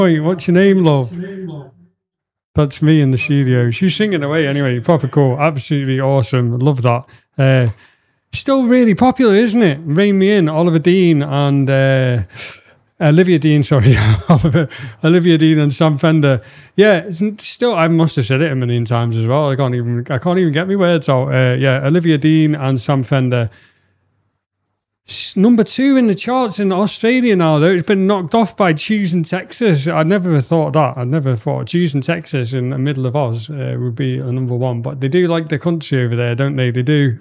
Wait, what's your name, love? That's me in the studio. She's singing away anyway. Proper cool. Absolutely awesome. Love that. Still really popular, isn't it? Rein Me In, Oliver Dean and Olivia Dean, sorry. Olivia Dean and Sam Fender. Yeah, it's still, I must have said it a million times as well. I can't even get my words out. Yeah, Olivia Dean and Sam Fender. Number 2 in the charts in Australia now, though. It's been knocked off by Choosing Texas. I never thought that. I never thought Choosing Texas in the middle of Oz would be a number 1. But they do like the country over there, don't they? They do.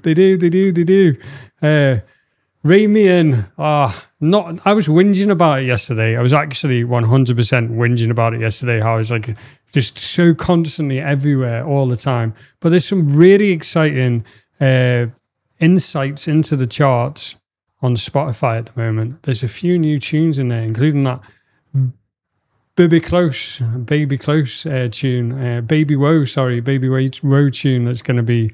Rein Me In. I was whinging about it yesterday. I was actually 100% whinging about it yesterday. How I was like just so constantly everywhere all the time. But there's some really exciting insights into the charts on Spotify at the moment. There's a few new tunes in there, including that Baby Close tune, Baby Woe tune that's going to be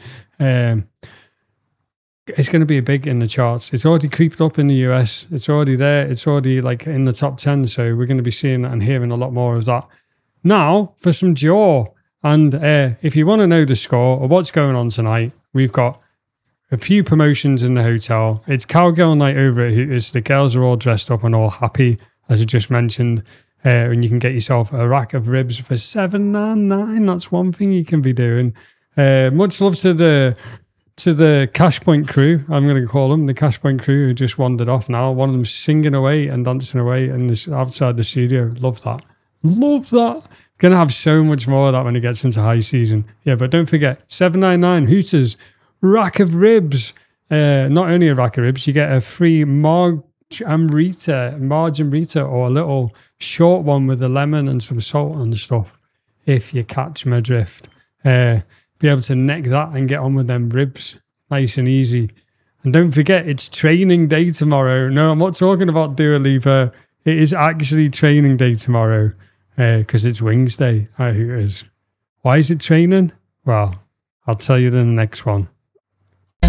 it's going to be big in the charts. It's already creeped up in the US. It's already there. It's already like in the top 10. So we're going to be seeing and hearing a lot more of that. Now for some Jaw. And if you want to know the score or what's going on tonight, we've got a few promotions in the hotel. It's Cowgirl Night over at Hooters. The girls are all dressed up and all happy, as I just mentioned. And you can get yourself a rack of ribs for $7.99. That's one thing you can be doing. Much love to the Cashpoint crew. I'm going to call them the Cashpoint crew who just wandered off now. One of them singing away and dancing away outside the studio. Love that. Going to have so much more of that when it gets into high season. Yeah, but don't forget, $7.99 Hooters. Rack of ribs. Not only a rack of ribs, you get a free margin Rita, or a little short one with a lemon and some salt and stuff, if you catch my drift. Be able to neck that and get on with them ribs nice and easy. And don't forget, it's training day tomorrow. No, I'm not talking about Dua Lipa. It is actually training day tomorrow because it's Wings Day. Why is it training? Well, I'll tell you in the next one.